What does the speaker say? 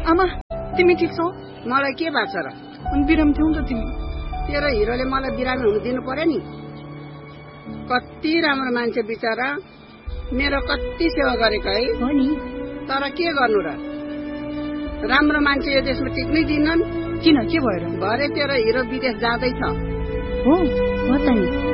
आमा तिमी ठिक छौ? मलाई के भएको छ र? अनि बिरामी थियौ नि त तिमी। तेरो हिरोले मलाई बिरामी हुन दिनु पर्यो नि। कति राम्रो मान्छे बिचरा, मेरो कति सेवा गरेको है। हो नि, तर के गर्नु र, राम्रो मान्छे यो देशमा टिक्नै दिन्नन्। किन, के भएर? भरे तेरो हिरो विदेश जाँदैछ। हो त नि।